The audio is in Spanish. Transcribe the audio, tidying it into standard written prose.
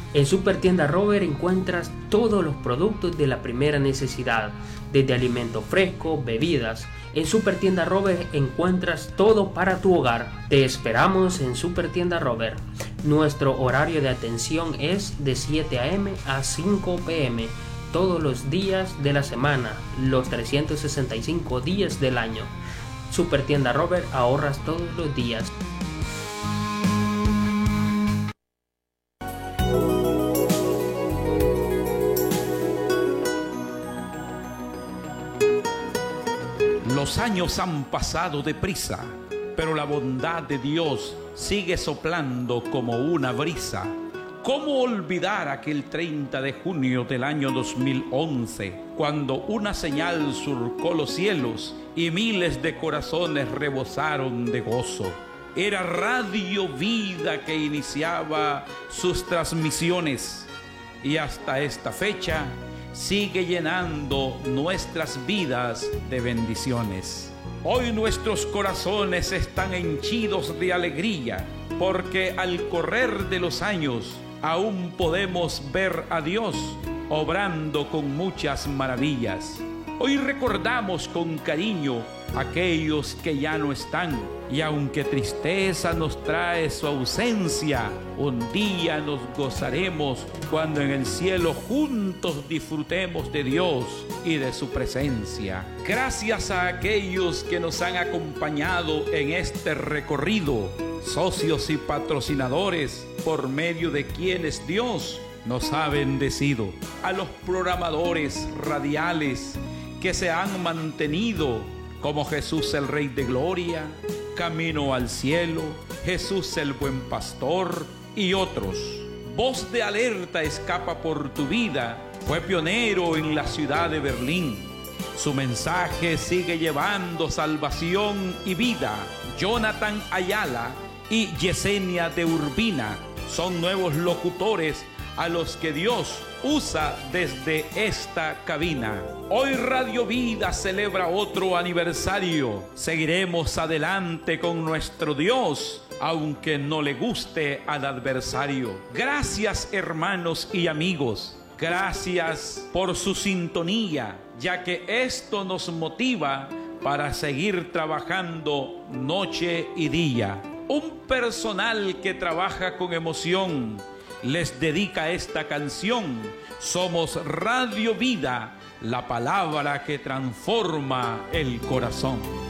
En Supertienda Robert encuentras todos los productos de la primera necesidad, desde alimentos frescos, bebidas. En Supertienda Robert encuentras todo para tu hogar. Te esperamos en Supertienda Robert. Nuestro horario de atención es de 7 a.m. a 5 p.m. todos los días de la semana, los 365 días del año. Supertienda Robert, ahorras todos los días. Los años han pasado deprisa, pero la bondad de Dios sigue soplando como una brisa. ¿Cómo olvidar aquel 30 de junio del año 2011, cuando una señal surcó los cielos y miles de corazones rebosaron de gozo? Era Radio Vida que iniciaba sus transmisiones y hasta esta fecha sigue llenando nuestras vidas de bendiciones. Hoy nuestros corazones están henchidos de alegría, porque al correr de los años aún podemos ver a Dios obrando con muchas maravillas. Hoy recordamos con cariño a aquellos que ya no están, y aunque tristeza nos trae su ausencia, un día nos gozaremos cuando en el cielo juntos disfrutemos de Dios y de su presencia. Gracias a aquellos que nos han acompañado en este recorrido, socios y patrocinadores por medio de quienes Dios nos ha bendecido. A los programadores radiales que se han mantenido, como Jesús el Rey de Gloria, Camino al Cielo, Jesús el Buen Pastor y otros. Voz de Alerta Escapa por tu Vida fue pionero en la ciudad de Berlín. Su mensaje sigue llevando salvación y vida. Jonathan Ayala y Yesenia de Urbina son nuevos locutores a los que Dios usa desde esta cabina. Hoy Radio Vida celebra otro aniversario. Seguiremos adelante con nuestro Dios, aunque no le guste al adversario. Gracias, hermanos y amigos. Gracias por su sintonía, ya que esto nos motiva para seguir trabajando noche y día. Un personal que trabaja con emoción les dedica esta canción. Somos Radio Vida, la palabra que transforma el corazón.